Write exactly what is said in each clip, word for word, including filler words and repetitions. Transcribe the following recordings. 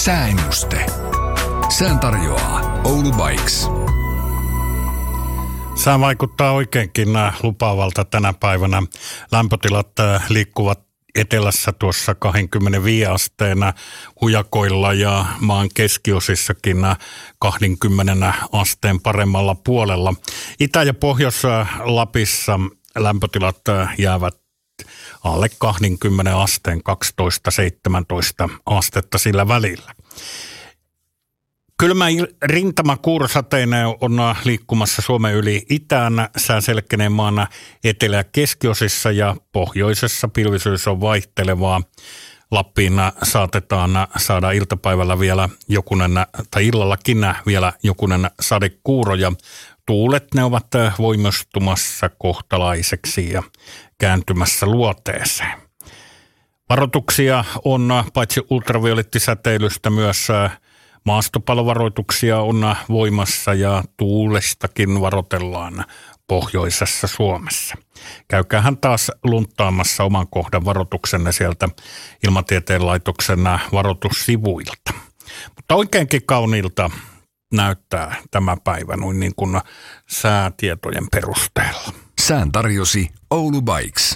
Sääennuste. Sään tarjoaa Oulu Bikes. Sää vaikuttaa oikeinkin lupaavalta tänä päivänä. Lämpötilat liikkuvat etelässä tuossa kaksikymmentäviisi asteena hujakoilla ja maan keskiosissakin kaksikymmentä asteen paremmalla puolella. Itä- ja Pohjois-Lapissa lämpötilat jäävät alle kaksikymmentä asteen, kaksitoista seitsemäntoista astetta sillä välillä. Kylmä rintama kuurosateinen on liikkumassa Suomen yli itään. Sää selkenee maan etelä- ja keskiosissa ja pohjoisessa pilvisyys on vaihtelevaa. Lappiin saatetaan saada iltapäivällä vielä jokunen, tai illallakin vielä jokunen sadekuuro ja tuulet ne ovat voimistumassa kohtalaiseksi ja kääntymässä luoteeseen. Varoituksia on paitsi ultraviolettisäteilystä myös maastopalovaroituksia on voimassa ja tuulestakin varoitellaan pohjoisessa Suomessa. Käykäähän taas lunttaamassa oman kohdan varoituksenne sieltä Ilmatieteen laitoksen varoitussivuilta. Mutta oikeinkin kauniilta näyttää tämä päivä noin niin kuin säätietojen perusteella. Sään tarjosi Oulu Bikes.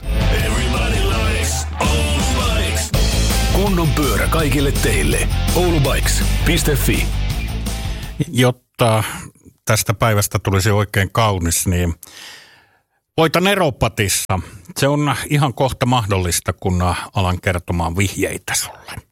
Kunnon pyörä kaikille teille. oulubikes piste fi. Jotta tästä päivästä tulisi oikein kaunis, niin voita Neropatissa. Se on ihan kohta mahdollista, kun alan kertomaan vihjeitä sulle.